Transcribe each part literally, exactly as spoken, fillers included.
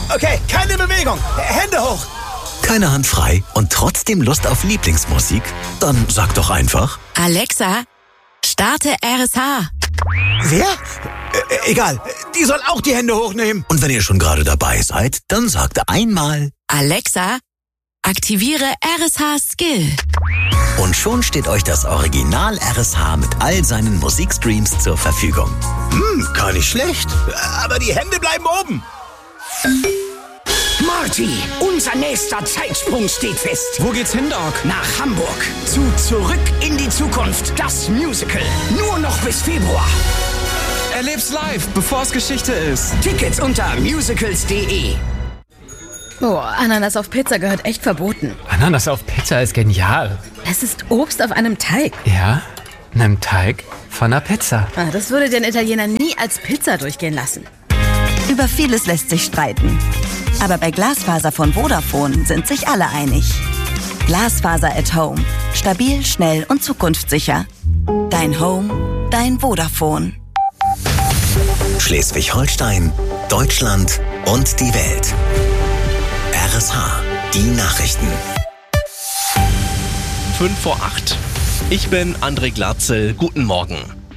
Okay, keine Bewegung. Hände hoch. Keine Hand frei und trotzdem Lust auf Lieblingsmusik? Dann sag doch einfach: Alexa, starte R S H. Wer? Äh, egal, die soll auch die Hände hochnehmen. Und wenn ihr schon gerade dabei seid, dann sagt einmal: Alexa, aktiviere R S H Skill. Und schon steht euch das Original R S H mit all seinen Musikstreams zur Verfügung. Hm, gar nicht schlecht. Aber die Hände bleiben oben. Marty, unser nächster Zeitsprung steht fest. Wo geht's hin, Doc? Nach Hamburg. Zu Zurück in die Zukunft. Das Musical. Nur noch bis Februar. Erleb's live, bevor es Geschichte ist. Tickets unter musicals punkt de. Oh, Ananas auf Pizza gehört echt verboten. Ananas auf Pizza ist genial. Es ist Obst auf einem Teig. Ja, einem Teig von einer Pizza. Ah, das würde den Italiener nie als Pizza durchgehen lassen. Über vieles lässt sich streiten. Aber bei Glasfaser von Vodafone sind sich alle einig. Glasfaser at Home. Stabil, schnell und zukunftssicher. Dein Home, dein Vodafone. Schleswig-Holstein, Deutschland und die Welt. R S H, die Nachrichten. Fünf vor acht. Ich bin André Glatzel. Guten Morgen.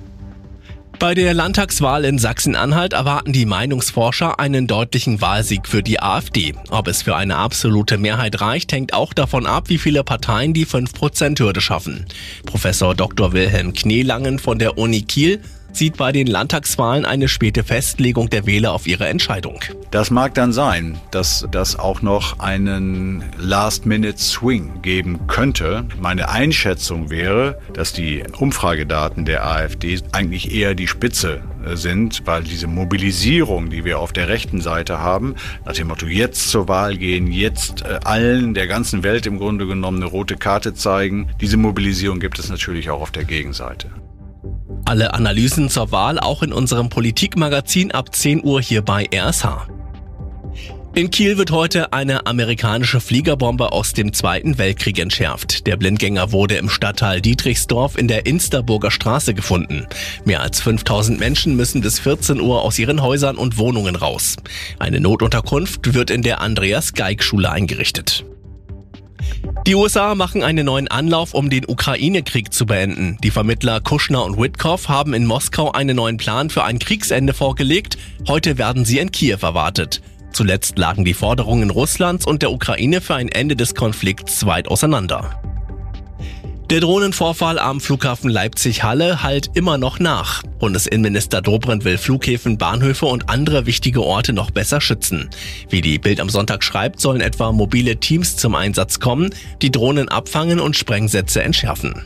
Bei der Landtagswahl in Sachsen-Anhalt erwarten die Meinungsforscher einen deutlichen Wahlsieg für die AfD. Ob es für eine absolute Mehrheit reicht, hängt auch davon ab, wie viele Parteien die fünf Prozent Hürde schaffen. Professor Doktor Wilhelm Knelangen von der Uni Kiel sieht bei den Landtagswahlen eine späte Festlegung der Wähler auf ihre Entscheidung. Das mag dann sein, dass das auch noch einen Last-Minute-Swing geben könnte. Meine Einschätzung wäre, dass die Umfragedaten der AfD eigentlich eher die Spitze sind, weil diese Mobilisierung, die wir auf der rechten Seite haben, nach dem Motto jetzt zur Wahl gehen, jetzt allen der ganzen Welt im Grunde genommen eine rote Karte zeigen, diese Mobilisierung gibt es natürlich auch auf der Gegenseite. Alle Analysen zur Wahl auch in unserem Politikmagazin ab zehn Uhr hier bei R S H. In Kiel wird heute eine amerikanische Fliegerbombe aus dem Zweiten Weltkrieg entschärft. Der Blindgänger wurde im Stadtteil Dietrichsdorf in der Insterburger Straße gefunden. Mehr als fünftausend Menschen müssen bis vierzehn Uhr aus ihren Häusern und Wohnungen raus. Eine Notunterkunft wird in der Andreas-Geig-Schule eingerichtet. Die U S A machen einen neuen Anlauf, um den Ukraine-Krieg zu beenden. Die Vermittler Kushner und Witkoff haben in Moskau einen neuen Plan für ein Kriegsende vorgelegt. Heute werden sie in Kiew erwartet. Zuletzt lagen die Forderungen Russlands und der Ukraine für ein Ende des Konflikts weit auseinander. Der Drohnenvorfall am Flughafen Leipzig-Halle hallt immer noch nach. Bundesinnenminister Dobrindt will Flughäfen, Bahnhöfe und andere wichtige Orte noch besser schützen. Wie die Bild am Sonntag schreibt, sollen etwa mobile Teams zum Einsatz kommen, die Drohnen abfangen und Sprengsätze entschärfen.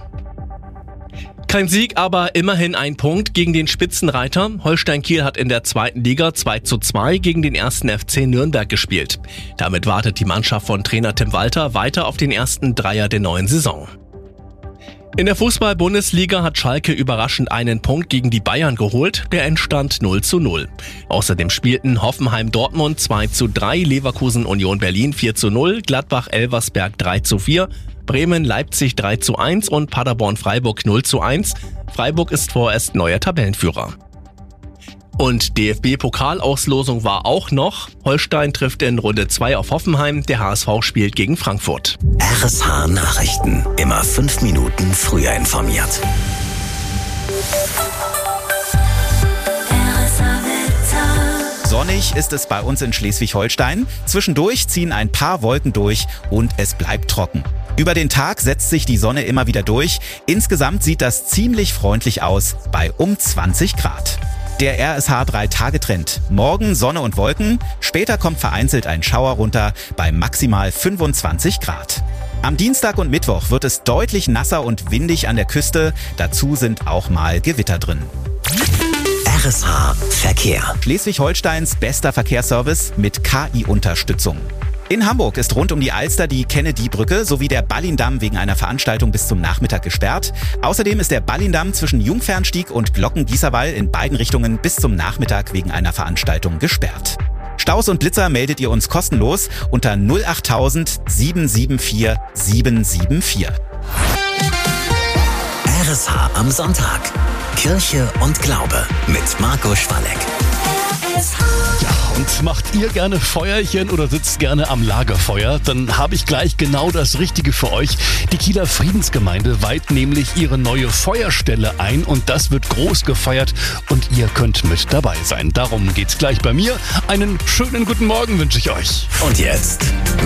Kein Sieg, aber immerhin ein Punkt gegen den Spitzenreiter. Holstein Kiel hat in der zweiten Liga zwei zu zwei gegen den ersten F C Nürnberg gespielt. Damit wartet die Mannschaft von Trainer Tim Walter weiter auf den ersten Dreier der neuen Saison. In der Fußball-Bundesliga hat Schalke überraschend einen Punkt gegen die Bayern geholt. Der Endstand null zu null. Außerdem spielten Hoffenheim-Dortmund zwei zu drei, Leverkusen-Union Berlin vier zu null, Gladbach-Elversberg drei zu vier, Bremen-Leipzig drei zu eins und Paderborn-Freiburg null zu eins. Freiburg ist vorerst neuer Tabellenführer. Und D F B-Pokalauslosung war auch noch. Holstein trifft in Runde zwei auf Hoffenheim, der H S V spielt gegen Frankfurt. R S H Nachrichten, immer fünf Minuten früher informiert. Sonnig ist es bei uns in Schleswig-Holstein. Zwischendurch ziehen ein paar Wolken durch und es bleibt trocken. Über den Tag setzt sich die Sonne immer wieder durch. Insgesamt sieht das ziemlich freundlich aus, bei um zwanzig Grad. Der R S H drei Tage Trend. Morgen Sonne und Wolken, später kommt vereinzelt ein Schauer runter bei maximal fünfundzwanzig Grad. Am Dienstag und Mittwoch wird es deutlich nasser und windig an der Küste, dazu sind auch mal Gewitter drin. R S H Verkehr. Schleswig-Holsteins bester Verkehrsservice mit K I-Unterstützung. In Hamburg ist rund um die Alster die Kennedy-Brücke sowie der Ballindamm wegen einer Veranstaltung bis zum Nachmittag gesperrt. Außerdem ist der Ballindamm zwischen Jungfernstieg und Glockengießerwall in beiden Richtungen bis zum Nachmittag wegen einer Veranstaltung gesperrt. Staus und Blitzer meldet ihr uns kostenlos unter null achttausend sieben sieben vier sieben sieben vier. R S H am Sonntag. Kirche und Glaube mit Marco Schwalleck. Ja, und macht ihr gerne Feuerchen oder sitzt gerne am Lagerfeuer? Dann habe ich gleich genau das Richtige für euch. Die Kieler Friedensgemeinde weiht nämlich ihre neue Feuerstelle ein und das wird groß gefeiert und ihr könnt mit dabei sein. Darum geht's gleich bei mir. Einen schönen guten Morgen wünsche ich euch. Und jetzt